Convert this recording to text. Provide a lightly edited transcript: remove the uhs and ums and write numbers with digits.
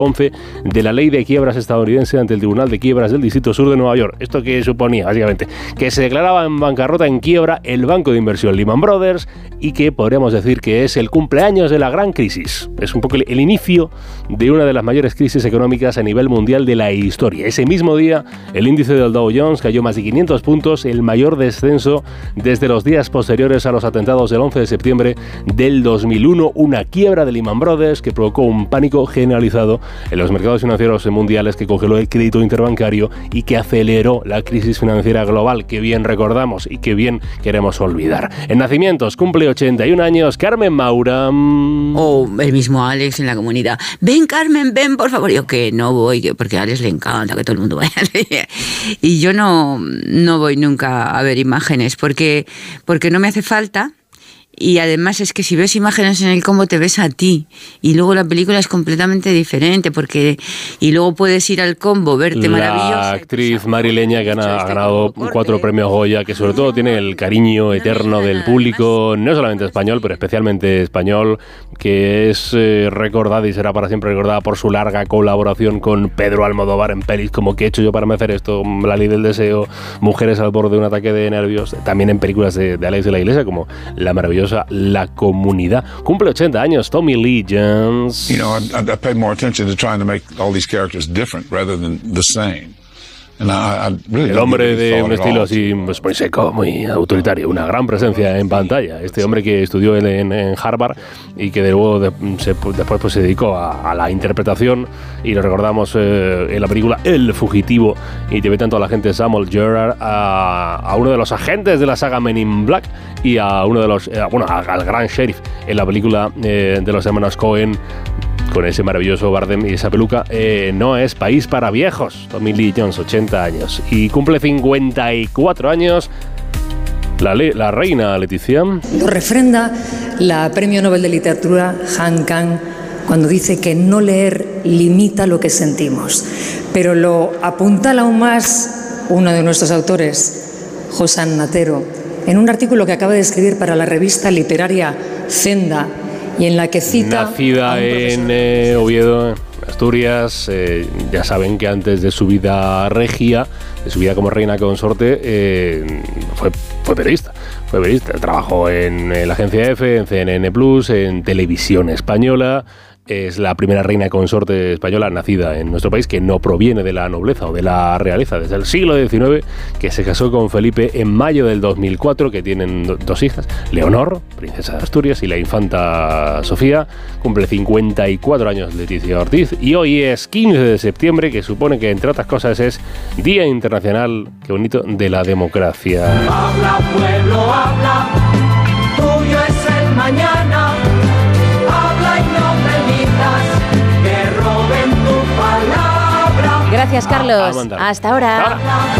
11 de la ley de quiebras estadounidense ante el Tribunal de Quiebras del Distrito Sur de Nueva York. ¿Esto qué suponía? Básicamente, que se declaraba en bancarrota, en quiebra, el banco de inversión Lehman Brothers y que podríamos decir que es el cumpleaños de la gran crisis. Es un poco el inicio de una de las mayores crisis económicas a nivel mundial de la historia. Ese mismo día, el índice del Dow Jones cayó más de 500 puntos, el mayor descenso desde los días posteriores a los atentados del 11 de septiembre del 2001, una quiebra de Lehman Brothers que provocó un pánico generalizado en los mercados financieros mundiales, que congeló el crédito interbancario y que aceleró la crisis financiera global que bien recordamos y que bien queremos olvidar. En nacimientos cumple 81 años Carmen Maura. O el mismo Alex en la comunidad. Ven, Carmen, ven, por favor. Yo que no voy, porque a Alex le encanta que todo el mundo vaya. Y yo no voy nunca a ver imágenes porque no me hace falta. Y además es que si ves imágenes en el combo te ves a ti y luego la película es completamente diferente y luego puedes ir al combo, verte maravillosa. La actriz madrileña que ha ganado 4 premios Goya, que sobre todo tiene el cariño eterno del público, no solamente español, pero especialmente español, que es recordada y será para siempre recordada por su larga colaboración con Pedro Almodóvar en pelis como ¿Qué he hecho yo para merecer esto?, La ley del deseo, Mujeres al borde de un ataque de nervios, también en películas de Alex de la Iglesia como la maravillosa La Comunidad. Cumple 80 años Tommy Lee Jones. You know, I paid more attention to trying to make all these characters different rather than the same. El hombre de un estilo así pues, muy seco, muy autoritario, una gran presencia en pantalla. Este hombre que estudió en Harvard y que de luego después pues, se dedicó a la interpretación, y lo recordamos en la película El Fugitivo, y te ve tanto a la gente Samuel Gerard, a uno de los agentes de la saga Men in Black y a uno de los al gran sheriff en la película de los hermanos Coen, con ese maravilloso Bardem y esa peluca. No es país para viejos. Tommy Lee Jones, 80 años. Y cumple 54 años la reina Leticia. Lo refrenda la Premio Nobel de Literatura Han Kang cuando dice que no leer limita lo que sentimos. Pero lo apuntala aún más uno de nuestros autores, Josan Natero, en un artículo que acaba de escribir para la revista literaria Zenda, y en la que cita... Nacida en Oviedo, Asturias, ya saben que antes de su vida regia, de su vida como reina consorte, fue periodista. Trabajó en la agencia EFE, en CNN Plus, en Televisión Española. Es la primera reina consorte española nacida en nuestro país que no proviene de la nobleza o de la realeza, desde el siglo XIX, que se casó con Felipe en mayo del 2004, que tienen 2 hijas, Leonor, princesa de Asturias, y la infanta Sofía. Cumple 54 años Leticia Ortiz, y hoy es 15 de septiembre, que supone que, entre otras cosas, es Día Internacional, qué bonito, de la Democracia. Habla, pueblo, habla, tuyo es el mañana. Gracias, Carlos. Hasta ahora.